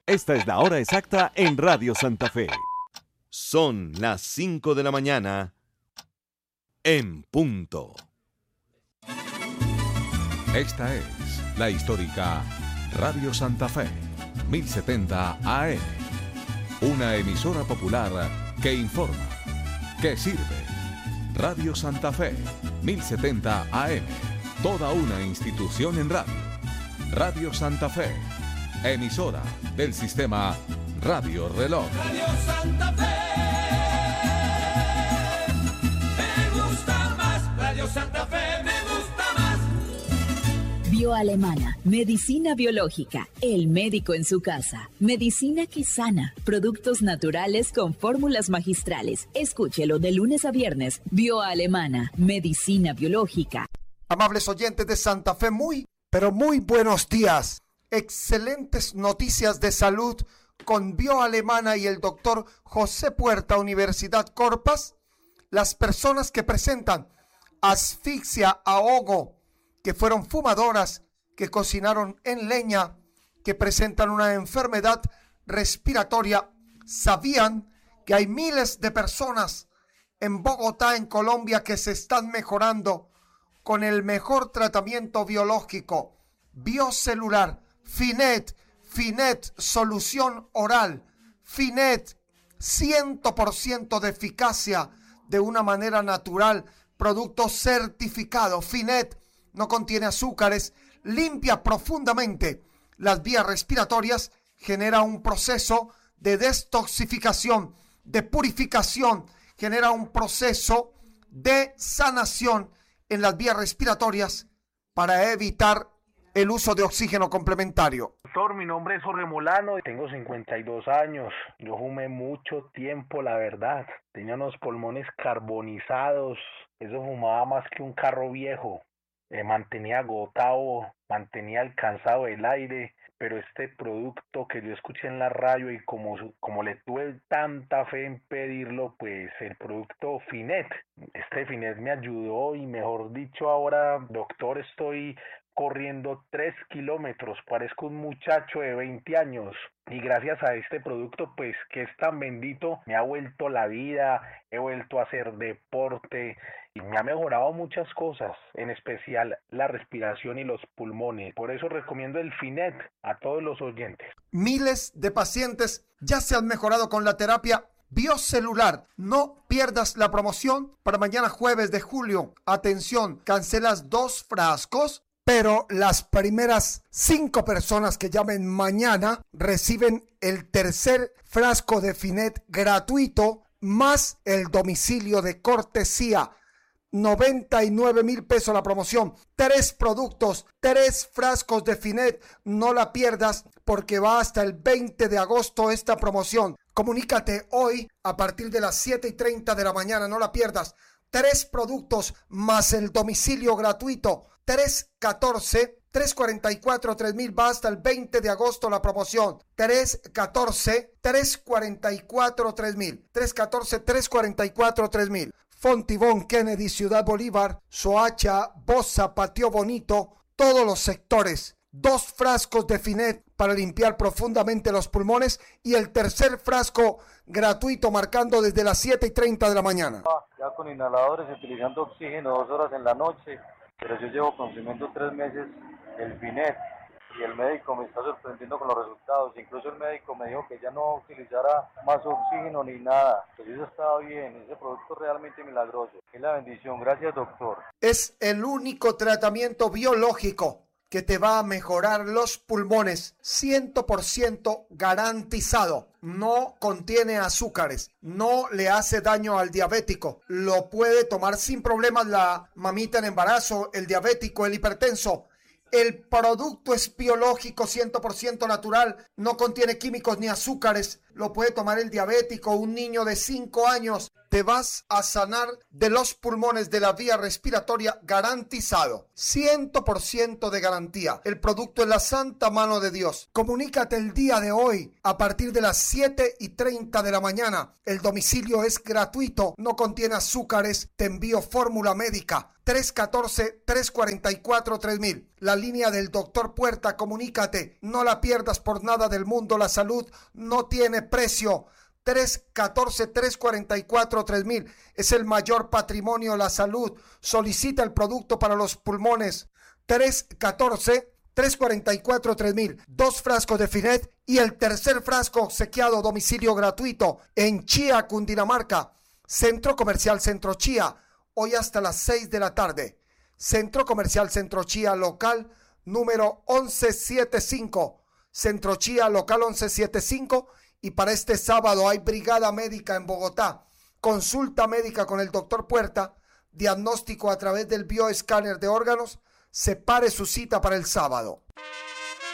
Esta es la hora exacta en Radio Santa Fe. Son las 5 de la mañana en punto. Esta es la histórica Radio Santa Fe, 1070 AM. Una emisora popular que informa, que sirve. Radio Santa Fe, 1070 AM. Toda una institución en radio. Radio Santa Fe, emisora del sistema Radio Reloj. Radio Santa Fe, me gusta más. Radio Santa Fe, me gusta más. Bioalemana, medicina biológica, el médico en su casa, medicina que sana, productos naturales con fórmulas magistrales. Escúchelo de lunes a viernes. Bioalemana, medicina biológica. Amables oyentes de Santa Fe, pero muy buenos días. Excelentes noticias de salud con Bioalemana y el doctor José Puerta, Universidad Corpas. Las personas que presentan asfixia, ahogo, que fueron fumadoras, que cocinaron en leña, que presentan una enfermedad respiratoria, sabían que hay miles de personas en Bogotá, en Colombia, que se están mejorando con el mejor tratamiento biológico, biocelular, Finet, solución oral, Finet, 100% de eficacia de una manera natural, producto certificado. Finet no contiene azúcares, limpia profundamente las vías respiratorias, genera un proceso de detoxificación, de purificación, genera un proceso de sanación en las vías respiratorias para evitar el uso de oxígeno complementario. Doctor, mi nombre es Jorge Molano, tengo 52 años, yo fumé mucho tiempo, la verdad, tenía unos pulmones carbonizados, eso fumaba más que un carro viejo, mantenía agotado, mantenía alcanzado el aire, pero este producto que yo escuché en la radio y como le tuve tanta fe en pedirlo, pues el producto Finet, este Finet me ayudó y mejor dicho ahora, doctor, estoy corriendo 3 kilómetros, parezco un muchacho de 20 años y gracias a este producto pues que es tan bendito me ha vuelto la vida, he vuelto a hacer deporte y me ha mejorado muchas cosas, en especial la respiración y los pulmones, por eso recomiendo el Finet a todos los oyentes. Miles de pacientes ya se han mejorado con la terapia biocelular. No pierdas la promoción para mañana jueves de julio. Atención, cancelas 2 frascos, pero las primeras 5 personas que llamen mañana reciben el tercer frasco de Finet gratuito más el domicilio de cortesía. 99,000 pesos la promoción. 3 productos, 3 frascos de Finet. No la pierdas porque va hasta el 20 de agosto esta promoción. Comunícate hoy a partir de las 7:30 de la mañana. No la pierdas. 3 productos más el domicilio gratuito. 314-344-3000 va hasta el 20 de agosto la promoción. 314-344-3000. 314-344-3000. Fontibón, Kennedy, Ciudad Bolívar, Soacha, Bosa, Patio Bonito, todos los sectores. 2 frascos de Finet para limpiar profundamente los pulmones y el tercer frasco gratuito marcando desde las 7:30 de la mañana. Ya con inhaladores, utilizando oxígeno 2 horas en la noche, pero yo llevo consumiendo 3 meses el Finet y el médico me está sorprendiendo con los resultados. Incluso el médico me dijo que ya no utilizara más oxígeno ni nada, pero eso estaba bien, ese producto es realmente milagroso. Es la bendición, gracias doctor. Es el único tratamiento biológico que te va a mejorar los pulmones, 100% garantizado. No contiene azúcares, no le hace daño al diabético, lo puede tomar sin problemas la mamita en embarazo, el diabético, el hipertenso. El producto es biológico, 100% natural, no contiene químicos ni azúcares, lo puede tomar el diabético, un niño de 5 años te vas a sanar de los pulmones de la vía respiratoria garantizado. 100% de garantía. El producto es la santa mano de Dios. Comunícate el día de hoy a partir de las 7:30 de la mañana. El domicilio es gratuito, no contiene azúcares. Te envío fórmula médica. 314-344-3000. La línea del doctor Puerta, comunícate. No la pierdas por nada del mundo. La salud no tiene precio. 314-344-3000. Es el mayor patrimonio, la salud. Solicita el producto para los pulmones. 314-344-3000. 2 frascos de Finet y el tercer frasco obsequiado, domicilio gratuito en Chía, Cundinamarca. Centro Comercial Centro Chía. Hoy hasta las 6 de la tarde. Centro Comercial Centro Chía, local número 1175. Centro Chía, local 1175. Y para este sábado hay brigada médica en Bogotá. Consulta médica con el doctor Puerta. Diagnóstico a través del bioescáner de órganos. Separe su cita para el sábado.